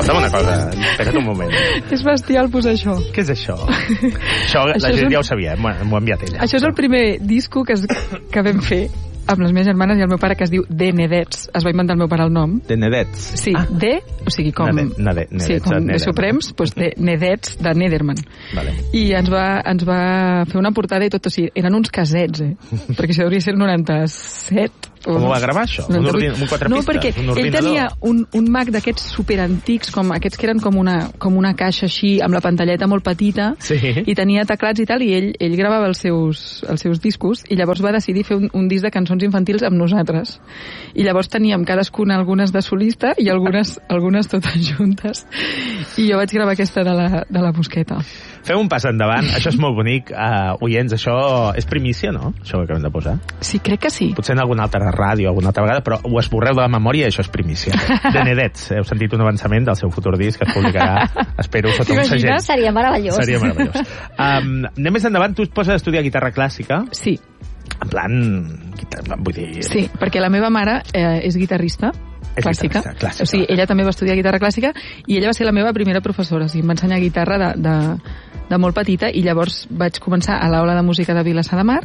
Escolta'm una cosa, espera't un moment. És bestial posar això. Què és això? Això la gent ja ho sabia, m'ho ha enviat ella. Això és el primer disco que vam fer amb les meves germanes i el meu pare, que es diu De Nedets. Es va inventar el meu pare el nom. De Nedets? Sí, o sigui, com... Nedets, sí, com de Suprems, doncs de Nedets, de Nederman. Vale. I ens va fer una portada i tot, o sigui, eren uns casets, perquè això hauria de ser el 97. Com ho va gravar, això? Un 4 no, perquè ell tenia un Mac d'aquests superantics, com aquests que eren com una caixa així, amb la pantalleta molt petita, sí. I tenia teclats i tal, i ell gravava els seus discos, i llavors va decidir fer un disc de cançons infantils amb nosaltres. I llavors teníem cadascuna algunes de solista i algunes totes juntes. I jo vaig gravar aquesta de la Mosqueta. Fem un pas endavant, això és molt bonic. Oients, això és primícia, no? Això que acabem de posar. Sí, crec que sí. Potser en alguna altra ràdio, alguna altra vegada, però ho esborreu de la memòria i això és primícia. De Nedets, heu sentit un avançament del seu futur disc que es publicarà, espero, sota un segell. Seria meravellós. Seria meravellós. Anem més endavant, tu et poses a estudiar guitarra clàssica. Sí. En plan, vull dir... Sí, perquè la meva mare és guitarrista clàssica. O sigui, ella també va estudiar guitarra clàssica i ella va ser la meva primera professora. O sigui, em va ensenyar guitarra de molt petita i llavors vaig començar a l'aula de música de Vilassar de Mar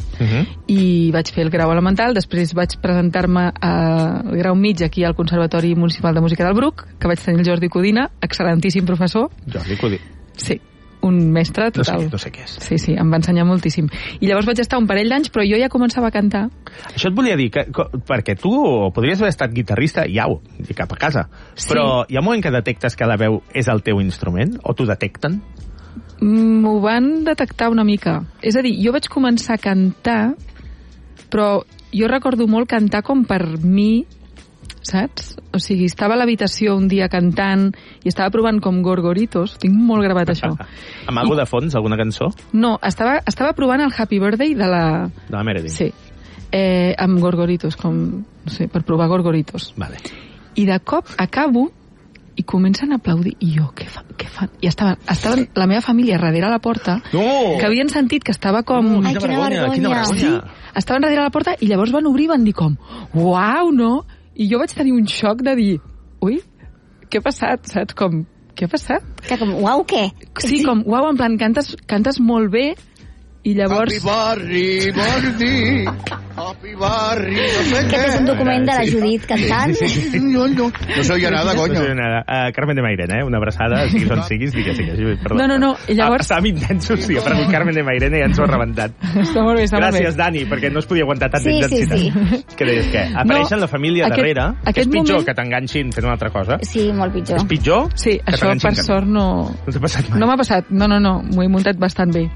i vaig fer el grau elemental. Després vaig presentar-me al grau mig aquí al Conservatori Municipal de Música del Bruc, que vaig tenir el Jordi Codina, excel·lentíssim professor. Jordi Codina. Sí, un mestre total. No sé què és. Sí, em va ensenyar moltíssim. I llavors vaig estar un parell d'anys, però jo ja començava a cantar. Això et volia dir, perquè tu podries haver estat guitarrista i au, cap a casa. Sí. Però hi ha un moment que detectes que la veu és el teu instrument? O t'ho detecten? M'ho van detectar una mica. És a dir, jo vaig començar a cantar, però jo recordo molt cantar com per mi, saps? O sigui, estava a l'habitació un dia cantant i estava provant com Gorgoritos. Tinc molt gravat això. Amb algú de fons, alguna cançó? No, estava provant el Happy Birthday de la Meredith. Sí. Amb Gorgoritos, com, no sé, per provar Gorgoritos. Vale. I de cop acabo i comencen a aplaudir i jo, què fan? I estaven la meva família darrere la porta, que havien sentit que estava com... Ai, quina vergonya. Sí, estaven darrere la porta i llavors van obrir i van dir com, uau, no? I jo vaig tenir un xoc de dir, ui, què ha passat, saps? Com, què ha passat? Que com, uau, què? Sí, com, uau, en plan, cantes molt bé i llavors... Happy Barri, Happy Barri, no sé què. És un document de la Judit cantant. Sí. No soy nada, coño. No soy nada. Carmen de Mairena, una abraçada, siguis on siguis, digues. Perdó. No, i llavors... Estàvem intensos, sí, per Carmen de Mairena i ja ens ho ha rebentat. Està molt bé, Gràcies, Dani, perquè no es podia aguantar tant d'intensitat. Sí. Què deies, què? Apareixen la família darrere, que és pitjor que t'enganxin fent una altra cosa. Sí, molt pitjor. És pitjor? Sí, això per sort no... No t'ha passat mai? No m'ha passat, no, m'ho he muntat bastant bé.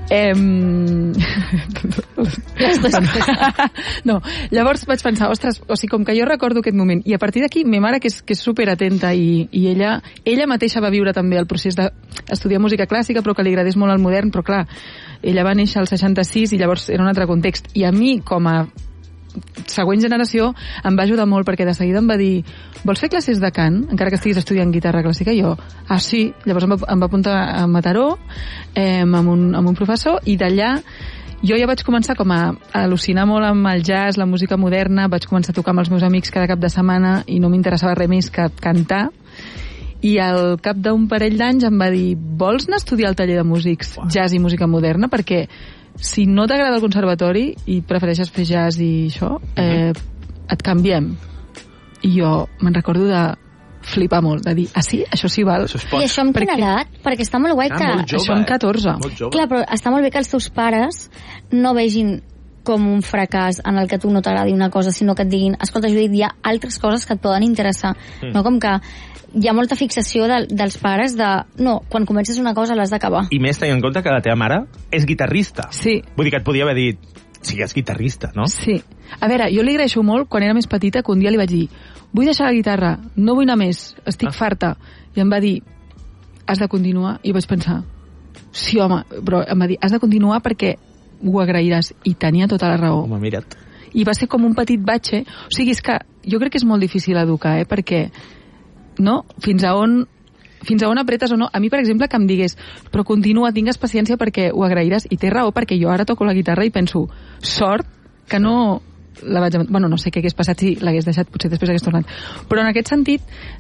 No, llavors vaig pensar, ostres, o sigui, com que jo recordo aquest moment, i a partir d'aquí, ma mare, que és superatenta, i ella mateixa va viure també el procés d'estudiar música clàssica, però que li agradés molt el modern, però clar, ella va néixer al 66 i llavors era un altre context, i a mi, com a següent generació, em va ajudar molt, perquè de seguida em va dir, vols fer classes de cant, encara que estiguis estudiant guitarra clàssica? I jo, sí. Llavors em va apuntar a Mataró amb un professor, i d'allà jo ja vaig començar com a al·lucinar molt amb el jazz, la música moderna, vaig començar a tocar amb els meus amics cada cap de setmana i no m'interessava res més que cantar, i al cap d'un parell d'anys em va dir, vols anar a estudiar al taller de músics jazz i música moderna? Perquè si no t'agrada el conservatori i prefereixes fer jazz i això, et canviem. I jo me'n recordo de flipar molt, de dir, sí? Això sí val. I això amb quina edat? Perquè està molt guai que... Molt jove, això amb 14. Clar, però està molt bé que els teus pares no vegin com un fracàs en el que tu no t'agradi una cosa, sinó que et diguin, escolta, Judit, hi ha altres coses que et poden interessar. No com que hi ha molta fixació dels pares de, no, quan comences una cosa l'has d'acabar. I més tenint en compte que la teva mare és guitarrista. Sí. Vull dir que et podia haver dit, sigues guitarrista, no? Sí. A veure, jo li agraeixo molt, quan era més petita, que un dia li vaig dir, vull deixar la guitarra, no vull anar més, estic farta. I em va dir, has de continuar. I vaig pensar, sí, home, però em va dir, has de continuar perquè ho agrairàs. I tenia tota la raó. Home, mira't. I va ser com un petit batxe. O sigui, és que jo crec que és molt difícil educar, perquè no? Fins a on apretes o no. A mi, per exemple, que em digués, però continua, tingues paciència perquè ho agrairàs, i té raó, perquè jo ara toco la guitarra i penso, sort que no la vaig... Bueno, no sé què hagués passat si l'hagués deixat, potser després hagués tornat. Però en aquest sentit,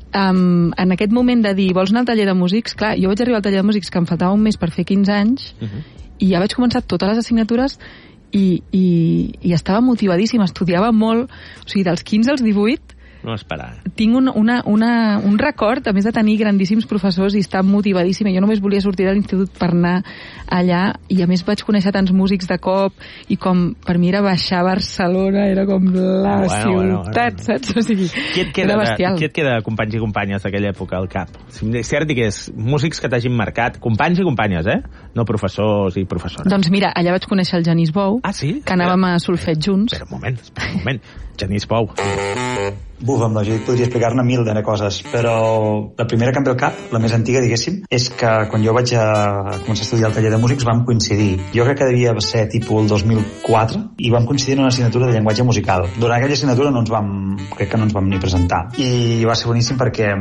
en aquest moment de dir, vols anar al taller de músics? Clar, jo vaig arribar al taller de músics que em faltava un mes per fer 15 anys i ja vaig començar totes les assignatures i estava motivadíssima, estudiava molt, o sigui, dels 15 als 18 no esperar. Tinc un record, a més de tenir grandíssims professors i estar motivadíssima. Jo només volia sortir de l'institut per anar allà i a més vaig conèixer tants músics de cop i com per mi era baixar a Barcelona, era com la ciutat, saps? O sigui, era bestial. Qui et queda companys i companyes d'aquella època al cap? És cert que és músics que t'hagin marcat, companys i companyes, no professors i professores. Doncs mira, allà vaig conèixer el Genís Bou, que anàvem a solfeig junts. Espera un moment. Genís Bou. Buf, amb la Judit podria explicar-ne mil de coses, però la primera que em ve al cap, la més antiga, diguéssim, és que quan jo vaig començar a estudiar al taller de músics vam coincidir. Jo crec que devia ser tipus el 2004 i vam coincidir en una assignatura de llenguatge musical. Durant aquella assignatura crec que no ens vam ni presentar. I va ser boníssim perquè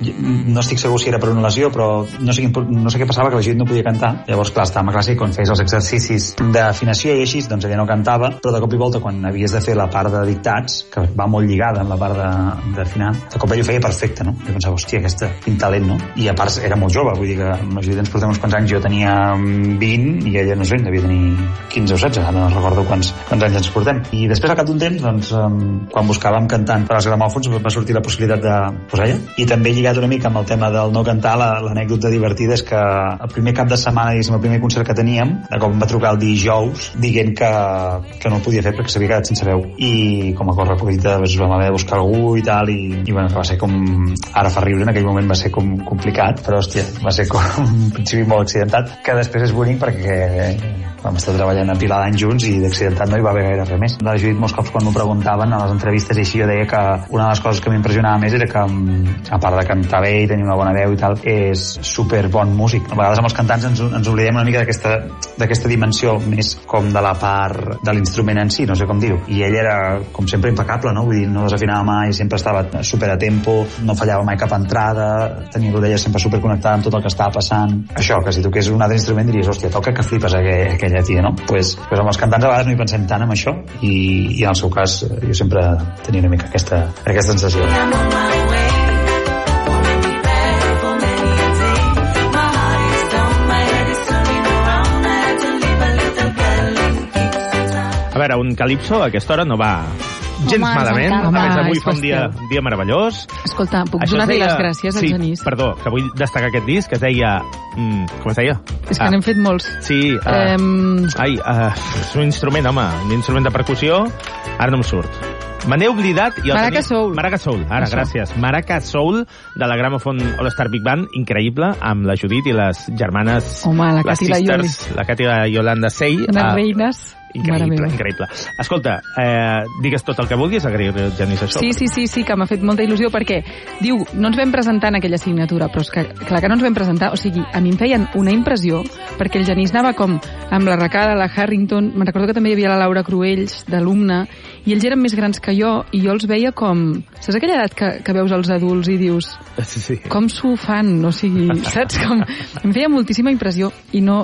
no estic segur si era per una lesió, però no sé què passava, que la Judit no podia cantar. Llavors, clar, estàvem a classe i quan feies els exercicis d'afinació i així, doncs ella no cantava, però de cop i volta quan havies de fer la part de dictats, que va molt lligada amb la part d'afinar, de cop ell ho feia perfecte, no? Jo pensava, hòstia, quin talent, no? I a part era molt jove, vull dir que amb la Judit ens portem uns quants anys, jo tenia 20 i ella no sé, devia tenir 15 o 16, ara no recordo quants anys ens portem. I després, al cap d'un temps, doncs, quan buscàvem cantant per als gramòfons, va sortir la possibilitat de posar ella. I també lligat una mica amb el tema del no cantar, l'anècdota divertida és que el primer cap de setmana, diguéssim, el primer concert que teníem, de cop em va trucar el dijous dient que no el podia fer perquè s'havia quedat sense veu. I com a correcuita vam haver de buscar algú i tal, i bueno, que va ser com, ara fa riure, en aquell moment va ser com complicat, però hòstia, va ser com un principi molt accidentat, que després és bonic perquè vam estar treballant a pilar d'anys junts i d'accidentat no hi va haver gaire res més. La Judit molts cops quan m'ho preguntaven a les entrevistes i així jo deia que una de les coses que m'impressionava més era que, a part de cantar bé i tenir una bona veu i tal, és super bon músic. A vegades amb els cantants ens oblidem una mica d'aquesta dimensió més com de la part de l'instrument en si, no sé com dir-ho. I ell era com sempre impecable, no? Vull dir, no desafinava mai, sempre estava super a tempo, no fallava mai cap entrada, tenia l'orella sempre super connectada amb tot el que estava passant. Això, que si toqués un altre instrument diries, hòstia, toca que flipes aquella tia, no? Pues amb els cantants a vegades no hi pensem tant en això i en el seu cas jo sempre tenia una mica aquesta sensació. A veure, un calipso a aquesta hora no va gens malament. A més, avui fa un dia meravellós. Escolta, puc donar-li les gràcies al Genís? Sí, perdó, que vull destacar aquest disc, que es deia... com es deia? És que n'hem fet molts. Sí, és un instrument, home, un instrument de percussió, ara no em surt. Me n'he oblidat... Maraca Soul. Maraca Soul, ara, gràcies. Maraca Soul, de la Gramophone All Star Big Band, increïble, amb la Judit i les germanes... Home, la Cati i la Ioli. La Cati i la Yolanda Sey. Unes reines... Increïble. Escolta, digues tot el que vulguis, agrair-li, Genís, això. Sí, que m'ha fet molta il·lusió perquè, diu, no ens vam presentar en aquella assignatura, però és que, clar que no ens vam presentar, o sigui, a mi em feien una impressió, perquè el Genís anava com amb la Recada, la Harrington, me'n recordo que també hi havia la Laura Cruells, d'alumne, i ells eren més grans que jo, i jo els veia com... Saps aquella edat que veus els adults i dius... Sí. Com s'ho fan? O sigui, saps? Com... Em feia moltíssima impressió, i no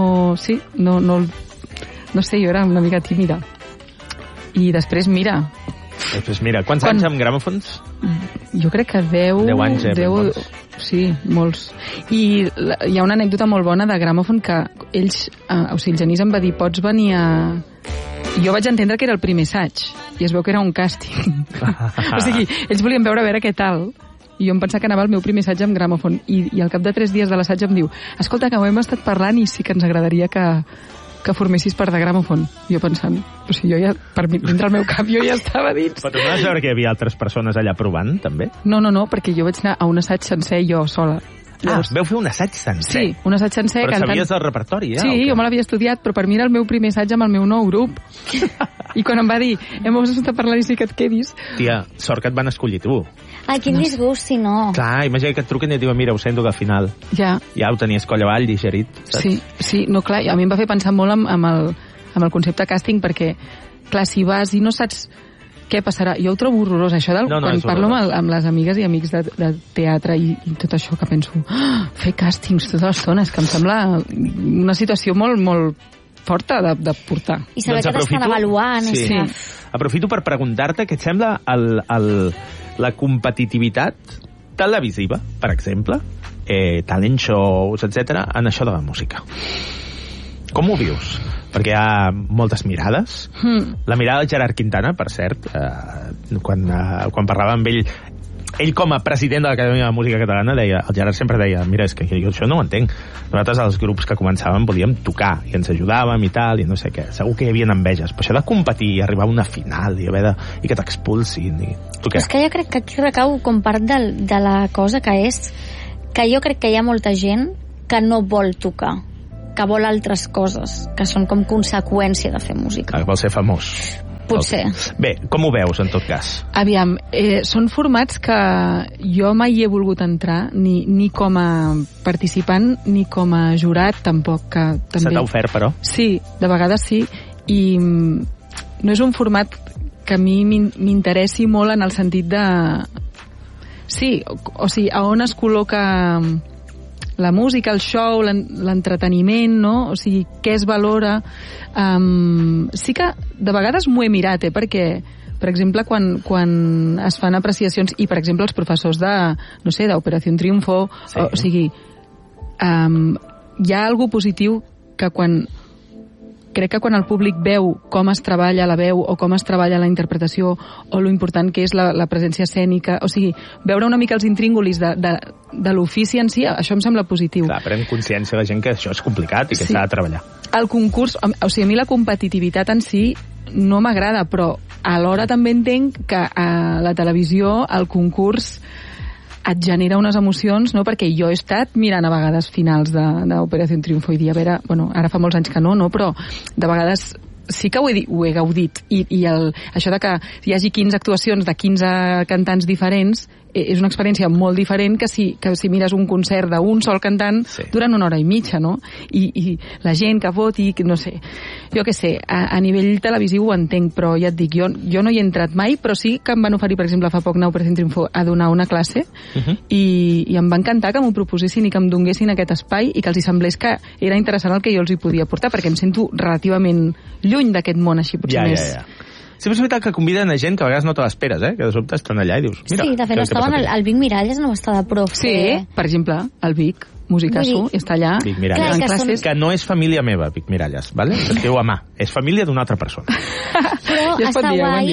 sé, jo era una mica tímida. I després, mira... Quants anys amb gramòfons? Jo crec que 10 anys, 10, sí, molts. I hi ha una anècdota molt bona de gramòfon que ells, o sigui, el Genís em va dir, pots venir a... Jo vaig entendre que era el primer assaig, i es veu que era un càsting. O sigui, ells volien veure a veure què tal, i jo em pensava que anava el meu primer assaig amb gramòfon, i al cap de 3 dies de l'assaig em diu, escolta, que ho hem estat parlant i sí que ens agradaria que formessis part de gramòfon. Jo pensant, o sigui, jo ja, dintre el meu cap, jo ja estava dins. Però tu no vas veure que hi havia altres persones allà provant, també? No, perquè jo vaig anar a un assaig sencer jo sola. Llavors, veu fer un assaig sencer? Sí, un assaig sencer. Però sabies el repertori, ja? Sí, jo me l'havia estudiat, però per mi era el meu primer assaig amb el meu nou grup. I quan em va dir, hem estat parlant i sí que et quedis... Tia, sort que et van escollir tu. Ai, quin disgust, si no. Clar, imagina que et truquen i et diuen, mira, ho sento que al final ja ho tenies coll avall, digerit, saps? Sí, no, clar, a mi em va fer pensar molt amb el concepte càsting, perquè, clar, si vas i no saps què passarà, jo ho trobo horrorós, això quan parlo amb les amigues i amics de teatre i tot això, que penso, fer càstings tota l'estona, és que em sembla una situació molt, molt forta de portar. I saber que t'estan avaluant. Sí. Aprofito per preguntar-te què et sembla la competitivitat televisiva, per exemple, talent shows, etc, en això de la música. Com ho vius? Perquè hi ha moltes mirades. La mirada del Gerard Quintana, per cert, quan parlava amb ell com a president de l'Acadèmia de Música Catalana, el Gerard sempre deia, mira, és que jo això no ho entenc. Nosaltres, els grups que començàvem, volíem tocar, i ens ajudàvem i tal, i no sé què. Segur que hi havia enveges. Però això de competir, arribar a una final, i que t'expulsin, i... Tu què? És que jo crec que aquí recau com part de la cosa que és que jo crec que hi ha molta gent que no vol tocar, que vol altres coses, que són com conseqüència de fer música. Que vol ser famós. Potser. Bé, com ho veus, en tot cas? Aviam, són formats que jo mai he volgut entrar, ni com a participant, ni com a jurat, tampoc. Que també... Se t'ha ofert, però? Sí, de vegades sí, i no és un format que a mi m'interessi molt en el sentit de... Sí, o sigui, a on es col·loca la música, el show, l'entreteniment, no? O sigui, què es valora. Sí que de vegades m'ho he mirat, perquè, per exemple, quan es fan apreciacions, i per exemple els professors no sé, d'Operació Triunfo, sí. O sigui, hi ha algo positiu que crec que quan el públic veu com es treballa la veu o com es treballa la interpretació o lo important que és la presència escènica, o sigui, veure una mica els intríngulis de l'ofici en si, això em sembla positiu. Clar, pren consciència la gent que això és complicat i que s'ha de treballar. El concurs, o sigui, a mi la competitivitat en si no m'agrada, però alhora també entenc que a la televisió el concurs et genera unes emocions, no? Perquè jo he estat mirant a vegades finals d'Operació Triunfo i dir, a veure, bueno, ara fa molts anys que no, però de vegades sí que ho he gaudit, i això de que hi hagi 15 actuacions de 15 cantants diferents és una experiència molt diferent que si mires un concert d'un sol cantant durant 1 hora i mitja, no? I la gent que voti, no sé, jo què sé, a nivell televisiu ho entenc, però ja et dic, jo no hi he entrat mai, però sí que em van oferir, per exemple, fa poc Operació Triunfo a donar una classe, i em va encantar que m'ho proposessin i que em donessin aquest espai i que els hi semblés que era interessant el que jo els hi podia portar, perquè em sento relativament lluny d'aquest món així, potser més. Sí, però és veritat que conviden a gent que a vegades no te l'esperes, que de sobte estan allà i dius... Mira, sí, de fet, estaven al Vic Miralles, no va estar de prof. Sí, per exemple, el Vic, musicasso, està allà Vic Miralles, en classes. Que no és família meva, Vic Miralles, ¿vale? S'escriu a mà, és família d'una altra persona. Però està guai...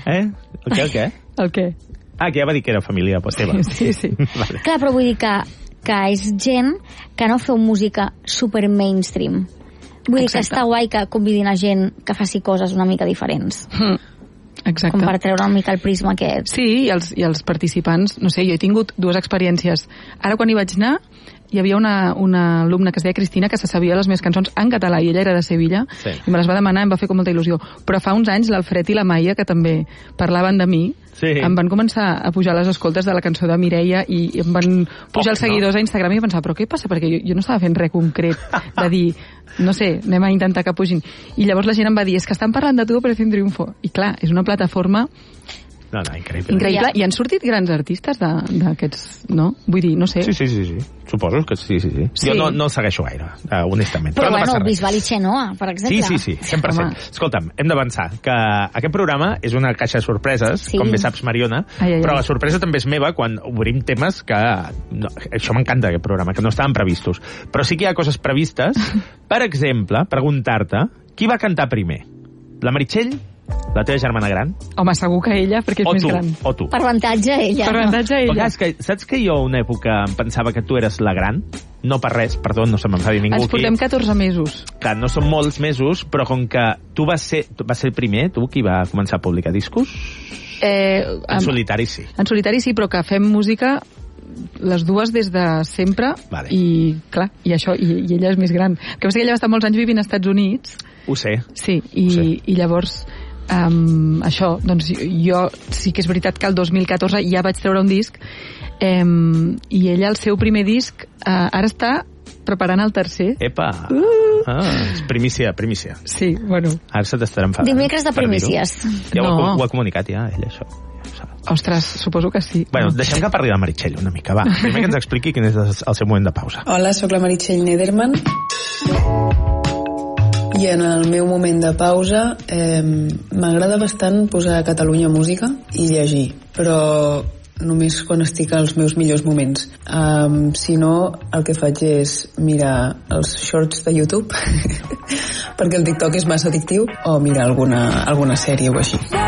El què? El què? Ah, que ja va dir que era família teva. Sí. Vale. Clar, però vull dir que és gent que no feu música super mainstream. Vull dir que està guai que convidin a gent que faci coses una mica diferents. Exacte. Com per treure una mica el prisma aquest. Sí, i els participants, no sé, jo he tingut 2 experiències. Ara, quan hi vaig anar, hi havia una alumna que es deia Cristina que se sabia les meves cançons en català, i ella era de Sevilla, i me les va demanar, em va fer com molta il·lusió. Però fa uns anys l'Alfred i la Maia, que també parlaven de mi, em van començar a pujar les escoltes de la cançó de Mireia i em van pujar els seguidors a Instagram, i pensava, però què passa? Perquè jo no estava fent res concret de dir, no sé, anem a intentar que pugin. I llavors la gent em va dir, és que estan parlant de tu per fer un triomfo. I clar, és una plataforma increïble. I han sortit grans artistes d'aquests, no? Vull dir, no sé. Sí. Suposo que sí. Jo no el segueixo gaire, honestament. Però bueno, Bisbal i Xenoa, per exemple. Sí, 100%. Escolta'm, hem d'avançar, que aquest programa és una caixa de sorpreses, com bé saps, Mariona, però la sorpresa també és meva quan obrim temes que... Això m'encanta, aquest programa, que no estaven previstos. Però sí que hi ha coses previstes. Per exemple, preguntar-te qui va cantar primer? La Meritxell? La teva germana gran? Home, segur que ella, perquè és més gran. O tu. Per avantatge ella. Per avantatge ella. Saps que jo una època em pensava que tu eres la gran? No per res, perdó, no se m'enfadi ningú aquí. Ens portem 14 mesos. Que no són molts mesos, però com que tu vas ser el primer, tu, qui va començar a publicar discos? En solitari sí. En solitari sí, però que fem música les dues des de sempre, i clar, i ella és més gran. El que passa que ella va estar molts anys vivint als Estats Units. Ho sé. Sí, i llavors... això, doncs jo sí que és veritat que el 2014 ja vaig treure un disc, i ella el seu primer disc ara està preparant el tercer. Epa! És primícia. Sí, bueno. Ara se t'estarà enfadant. Dimecres de primícies. Ja ho ha comunicat ja, ella, això. Ostres, suposo que sí. Bueno, deixem que parli de la Meritxell una mica, va. Primer que ens expliqui quin és el seu moment de pausa. Hola, sóc la Meritxell Nederman. I en el meu moment de pausa m'agrada bastant posar Catalunya Música i llegir, però només quan estic als meus millors moments. Si no, el que faig és mirar els shorts de YouTube perquè el TikTok és massa addictiu, o mirar alguna sèrie o així.